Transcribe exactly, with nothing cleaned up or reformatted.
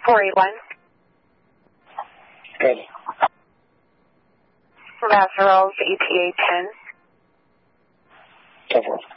four eight one. Good. Lasserals, E T A ten. Go for it.